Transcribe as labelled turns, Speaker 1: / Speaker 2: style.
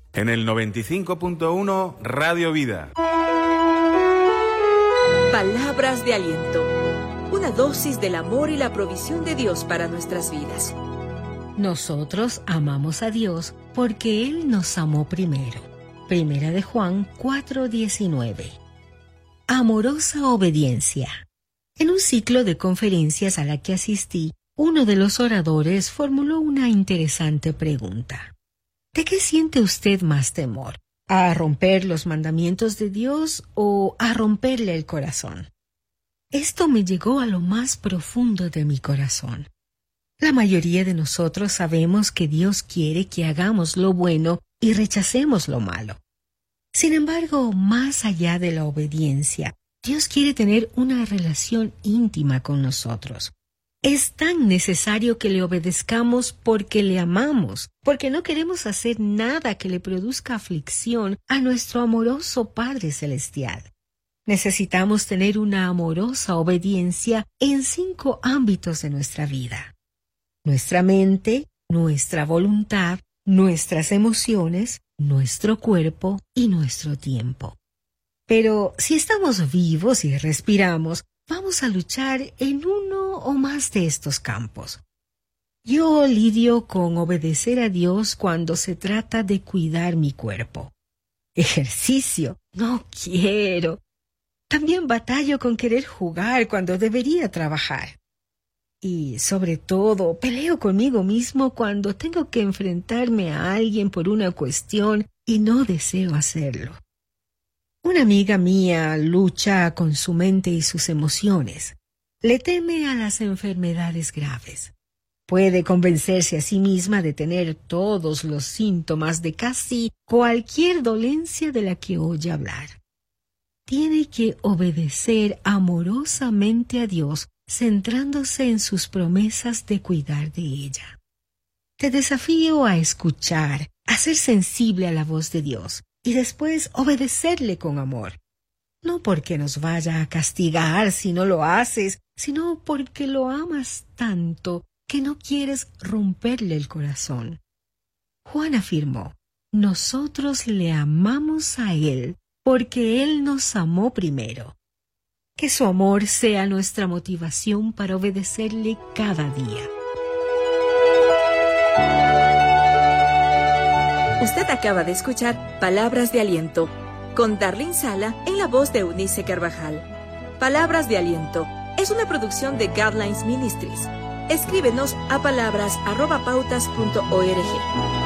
Speaker 1: En el 95.1 Radio Vida.
Speaker 2: Palabras de aliento. Una dosis del amor y la provisión de Dios para nuestras vidas.
Speaker 3: Nosotros amamos a Dios porque Él nos amó primero. Primera de Juan 4:19. Amorosa obediencia. En un ciclo de conferencias a la que asistí, uno de los oradores formuló una interesante pregunta. ¿De qué siente usted más temor? ¿A romper los mandamientos de Dios o a romperle el corazón? Esto me llegó a lo más profundo de mi corazón. La mayoría de nosotros sabemos que Dios quiere que hagamos lo bueno y rechacemos lo malo. Sin embargo, más allá de la obediencia, Dios quiere tener una relación íntima con nosotros. Es tan necesario que le obedezcamos porque le amamos, porque no queremos hacer nada que le produzca aflicción a nuestro amoroso Padre Celestial. Necesitamos tener una amorosa obediencia en 5 ámbitos de nuestra vida: nuestra mente, nuestra voluntad, nuestras emociones, nuestro cuerpo y nuestro tiempo. Pero si estamos vivos y respiramos, vamos a luchar en uno o más de estos campos. Yo lidio con obedecer a Dios cuando se trata de cuidar mi cuerpo. Ejercicio, no quiero. También batallo con querer jugar cuando debería trabajar. Y, sobre todo, peleo conmigo mismo cuando tengo que enfrentarme a alguien por una cuestión y no deseo hacerlo. Una amiga mía lucha con su mente y sus emociones. Le teme a las enfermedades graves. Puede convencerse a sí misma de tener todos los síntomas de casi cualquier dolencia de la que oye hablar. Tiene que obedecer amorosamente a Dios, centrándose en sus promesas de cuidar de ella. Te desafío a escuchar, a ser sensible a la voz de Dios y después obedecerle con amor. No porque nos vaya a castigar si no lo haces, sino porque lo amas tanto que no quieres romperle el corazón. Juan afirmó: nosotros le amamos a Él porque Él nos amó primero. Que su amor sea nuestra motivación para obedecerle cada día.
Speaker 2: Usted acaba de escuchar Palabras de Aliento con Darlene Sala en la voz de Eunice Carvajal. Palabras de Aliento es una producción de Guidelines Ministries. Escríbenos a palabras@pautas.org.